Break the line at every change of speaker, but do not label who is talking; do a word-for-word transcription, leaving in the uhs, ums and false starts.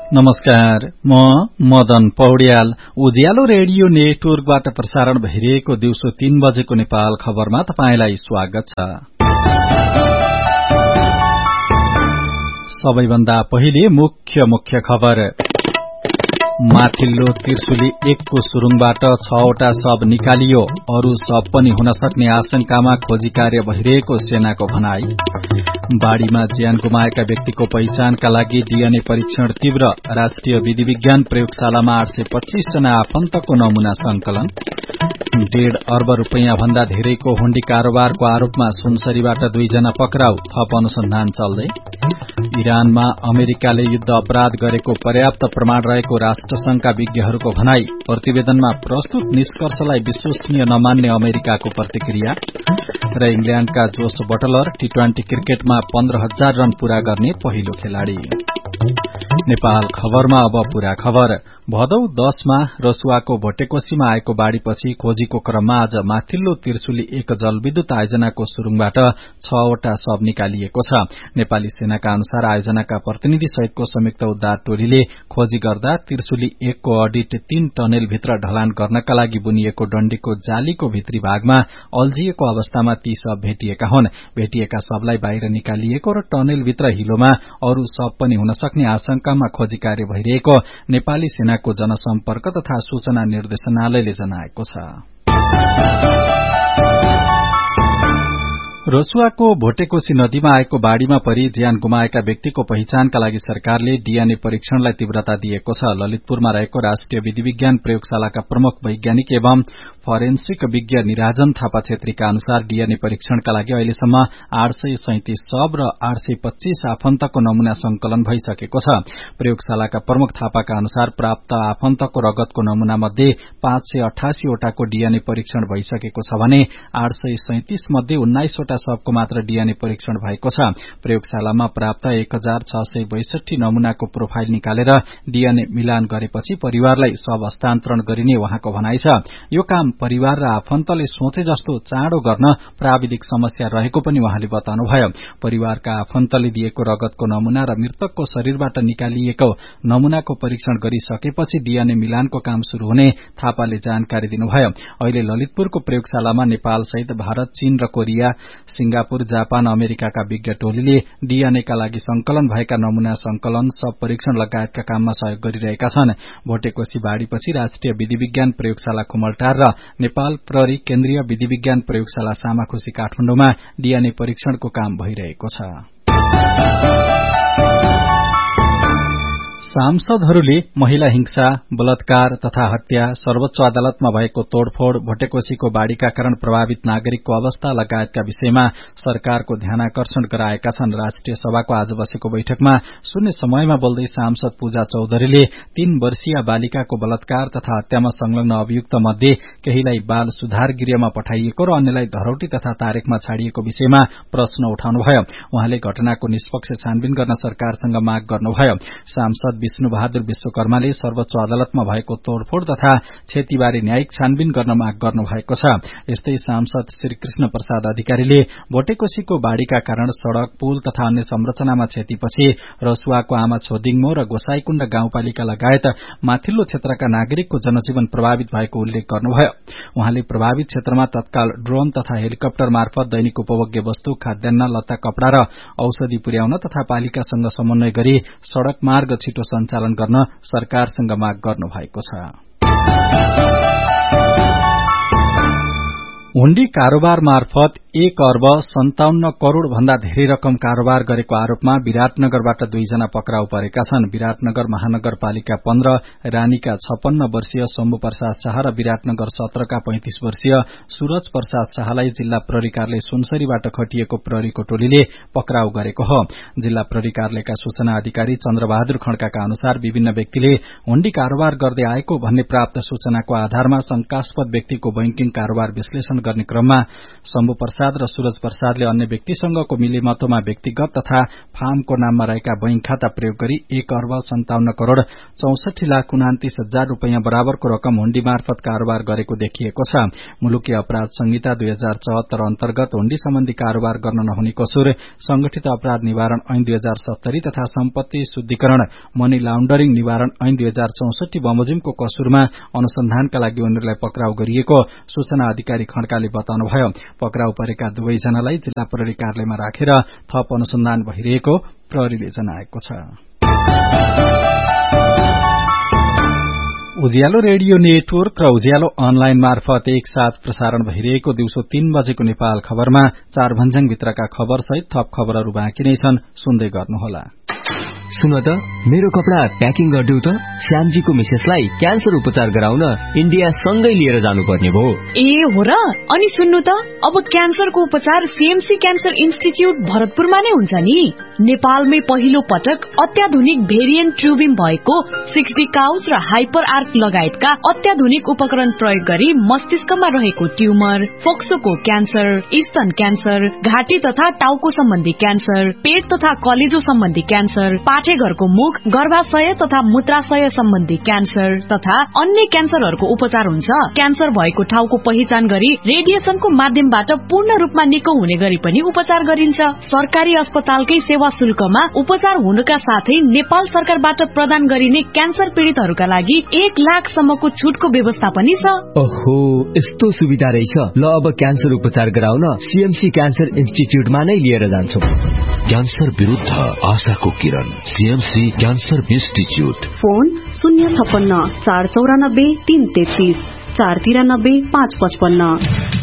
नमस्कार, म मदन पौड्याल। उज्यालो रेडियो नेटवर्कबाट प्रसारण भइरहेको दिउँसो तीन बजेको नेपाल खबरमा तपाईंलाई स्वागत छ। सबैभन्दा पहिले मुख्य मुख्य खबर। माथिल्लो त्रिशुली एकको सुरुङबाट छवटा शव निकालियो, अरू शव पनि हुन सक्ने आशंकामा खोजी कार्य भइरहेको सेनाको भनाई। बाढ़ीमा ज्यान गुमाएका व्यक्तिको पहिचानका लागि डीएनए परीक्षण तीव्र, राष्ट्रिय विधि विज्ञान प्रयोगशालामा आठ सय पच्चीस जना आफन्तको नमूना संकलन। डेढ़ अर्ब रूपियाँ भन्दा धेरैको हुण्डी कारोबारको आरोपमा सुनसरीबाट दुईजना पक्राउ, थप अनुसन्धान चल्दै। इरानमा अमेरिकाले युद्ध अपराध गरेको पर्याप्त प्रमाण रहेको राष्ट्रसंघका विज्ञहरूको भनाई। प्रतिवेदनमा प्रस्तुत निष्कर्षलाई विश्वसनीय नमान्ने अमेरिकाको प्रतिक्रिया। र इंग्ल्याण्डका जोस बटलर टी ट्वेन्टी क्रिकेटमा पन्ध्र हजार रन पूरा गर्ने पहिलो खेलाड़ी। नेपाल खबरमा अब पूरा खबर। भदौ दशमा रसुवाको भोटेकोशीमा आएको बाढ़ीपछि खोजीको क्रममा आज माथिल्लो त्रिशुली एक जलविद्युत आयोजनाको सुरुङबाट छवटा शव निकालिएको छ। नेपाली सेनाका अनुसार आयोजनाका प्रतिनिधि सहितको संयुक्त उद्धार टोलीले खोजी गर्दा त्रिशुली एकको अडिट तीन टनेल भित्र ढलान गर्नका लागि बुनिएको डण्डीको जालीको भित्री भागमा अल्झिएको अवस्थामा ती शव भेटिएका हुन्। भेटिएका शवलाई बाहिर निकालिएको र टनेल भित्र हिलोमा अरू शव पनि हुन सक्ने आशंकामा खोजी कार्य भइरहेको नेपाली सेना को जनसम्पर्क तथा सूचना निर्देशनालयले जनाएको छ। रसुवाको भोटेकोशी नदीमा आएको बाढ़ीमा परि ज्यान गुमाएका व्यक्तिको पहिचानका लागि सरकारले डीएनए परीक्षणलाई तीव्रता दिएको छ। ललितपुरमा रहेको राष्ट्रिय विधि विज्ञान प्रयोगशालाका प्रमुख वैज्ञानिक एवं फरेन्सिक विज्ञ निराजन थापा छेत्रीका अनुसार डीएनए परीक्षणका लागि अहिलेसम्म आठ सय सैंतिस शव र आठ सय पच्चीस आफन्तको नमूना संकलन भइसकेको छ। प्रयोगशालाका प्रमुख थापाका अनुसार प्राप्त आफन्तको रगतको नमूना मध्ये पाँच सय अठासी वटाको डीएनए परीक्षण भइसकेको छ भने आठ सय सैंतिस मध्ये उन्नाइस वटा शवको मात्र डीएनए परीक्षण भएको छ। प्रयोगशालामा प्राप्त एक हजार छ सय बैसठी नमूनाको प्रोफाइल निकालेर डीएनए मिलान गरेपछि परिवारलाई शव हस्तान्तरण गरिने उहाँको भनाइ छ। यो काम परिवार र आफन्तले सोचे जस्तो चाँडो गर्न प्राविधिक समस्या रहेको पनि उहाँले बताउनुभयो। परिवारका आफन्तले दिएको रगतको नमूना र मृतकको शरीरबाट निकालिएको नमूनाको परीक्षण गरिसकेपछि डीएनए मिलानको काम शुरू हुने थापाले जानकारी दिनुभयो। अहिले ललितपुरको प्रयोगशालामा नेपाल सहित भारत, चीन र कोरिया, सिंगापुर, जापान, अमेरिकाका विज्ञ टोलीले डीएनएका लागि संकलन भएका नमूना संकलन, शव परीक्षण लगायतका काममा सहयोग गरिरहेका छन्। भोटेकोशी बाढ़ीपछि राष्ट्रिय विधि विज्ञान प्रयोगशाला खुमलटार र नेपाल प्रहरी केन्द्रीय विधि विज्ञान प्रयोगशाला सामाखुशी काठमाडौँमा डीएनए परीक्षणको काम भइरहेको छ। सांसदहरूले महिला हिंसा, बलात्कार तथा हत्या, सर्वोच्च अदालतमा भएको तोड़फोड़, भोटेकोशीको बाढ़ीका कारण प्रभावित नागरिकको अवस्था लगायतका विषयमा सरकारको ध्यानाकर्षण गराएका छन्। राष्ट्रिय सभाको आज बसेको बैठकमा शून्य समयमा बोल्दै सांसद पूजा चौधरीले तीन वर्षीय बालिकाको बलात्कार तथा हत्यामा संलग्न अभियुक्त मध्ये केहीलाई बाल सुधार गृहमा पठाइएको र अन्यलाई धरौटी तथा तारेकमा छाडिएको विषयमा प्रश्न उठाउनुभयो। उहाँले घटनाको निष्पक्ष छानबिन गर्न सरकारसँग माग गर्नुभयो। सांसद विष्णु बहादुर विश्वकर्माले सर्वोच्च अदालतमा भएको तोड़फोड़ तथा क्षतिबारे न्यायिक छानबिन गर्न माग गर्नु भएको छ। यस्तै सांसद श्री कृष्ण प्रसाद अधिकारीले भोटेकोशीको बाढ़ीका कारण सड़क, पुल तथा अन्य संरचनामा क्षतिपछि रसुवाको आमा छोदिङमो र गोसाईकुण्ड गाउँपालिका लगायत माथिल्लो क्षेत्रका नागरिकको जनजीवन प्रभावित भएको उल्लेख गर्नुभयो। उहाँले प्रभावित क्षेत्रमा तत्काल ड्रोन तथा हेलिकप्टर मार्फत दैनिक उपभोग्य वस्तु, खाद्यान्न, लत्ता, कपड़ा र औषधि पुर्याउन तथा पालिकासँग समन्वय गरी सड़क मार्ग छिटो सञ्चालन गर्न सरकारसँग माग गर्नु भएको छ। हुण्डी कारोबार मार्फत एक अर्ब सन्ताउन्न करोड़ भन्दा धेरै रकम कारोबार गरेको आरोपमा विराटनगरबाट दुईजना पक्राउ परेका छन्। विराटनगर महानगरपालिका पन्ध्र रानीका छप्पन्न वर्षीय शम्भु प्रसाद शाह र विराटनगर सत्रका पैंतिस वर्षीय सूरज प्रसाद शाहलाई जिल्ला प्रहरी कार्यालय सुनसरीबाट खटिएको प्रहरीको टोलीले पक्राउ गरेको हो। जिल्ला प्रहरी कार्यालयका सूचना अधिकारी चन्द्रबहादुर खड्काका अनुसार विभिन्न व्यक्तिले हुण्डी कारोबार गर्दै आएको भन्ने प्राप्त सूचनाको आधारमा शंकास्पद व्यक्तिको बैंकिङ कारोबार विश्लेषण गर्ने क्रममा शम्भु प्रसाद र सूरज प्रसादले अन्य व्यक्तिसँगको मिलेमतोमा व्यक्तिगत तथा फार्मको नाममा रहेका बैंक खाता प्रयोग गरी एक अर्ब सन्ताउन्न करोड़ चौसठी लाख उनातिस हजार रूपियाँ बराबरको रकम हुण्डी मार्फत कारोबार गरेको देखिएको छ। मुलुकी अपराध संहिता दुई हजार चौहत्तर अन्तर्गत हुण्डी सम्बन्धी कारोबार गर्न नहुने कसुर, संगठित अपराध निवारण ऐन दुई हजार सत्तरी तथा सम्पत्ति शुद्धिकरण मनी लाउण्डरिङ निवारण ऐन दुई हजार चौसठी बमोजिमको कसुरमा अनुसन्धानका लागि उनीहरूलाई पक्राउ गरिएको सूचना अधिकारी खड्काले बताउनुभयो। पक्राउ परेका दुवैजनालाई जिल्ला प्रहरी कार्यालयमा राखेर थप अनुसन्धान भइरहेको प्रहरीले जनाएको छ। उज्यालो रेडियो नेटवर्क र उज्यालो अनलाइन मार्फत एकसाथ प्रसारण भइरहेको दिउँसो तीन बजेको नेपाल खबरमा चार भन्ज्याङभित्रका खबर सहित थप खबरहरू बाँकी नै छन्, सुन्दै गर्नुहोला।
सुन त, मेरो कपडा प्याकिङ गरिदेऊ त। श्यामजीको मिसेसलाई क्यान्सर उपचार गराउन इन्डिया सँगै लिएर जानुपर्ने भयो।
ए हो र? अनि सुन्नु त, अब क्यान्सरको उपचार सीएमसी क्यान्सर इन्स्टिच्युट भरतपुरमा नै हुन्छ नि। नेपालमै पहिलो पटक अत्याधुनिक भेरिएन्ट ट्युबिङ भएको सिक्सटी काउस र हाइपर आर्क लगायतका अत्याधुनिक उपकरण प्रयोग गरी मस्तिष्कमा रहेको ट्युमर, फोक्सोको क्यान्सर, स्तन क्यान्सर, घाँटी तथा टाउको सम्बन्धी क्यान्सर, पेट तथा कलेजो सम्बन्धी क्यान्सर, पाठेघरको मुख, गर्भाशय तथा मूत्राशय सम्बन्धी क्यान्सर तथा अन्य क्यान्सरहरूको उपचार हुन्छ। क्यान्सर भएको ठाउँको पहिचान गरी रेडिएसनको माध्यमबाट पूर्ण रूपमा निको हुने गरी पनि उपचार गरिन्छ। सरकारी अस्पतालकै सेवा शुल्कमा उपचार हुनुका साथै नेपाल सरकारबाट प्रदान गरिने क्यान्सर पीड़ितहरूका लागि एक लाख सम्मको छुटको व्यवस्था पनि छ।
ओहो, यस्तो सुविधा रहेछ। ल, अब क्यान्सर उपचार गराउन सीएमसी क्यान्सर इन्स्टिच्युटमा नै लिएर जान्छौ।
क्यान्सर विरुद्ध आशाको किरण, सीएमसी क्यान्सर इन्स्टिच्युट।
फोन शून्य छप्पन्न चार चौरानब्बे तीन तेत्तीस चार तिरानब्बे पाँच पचपन्न।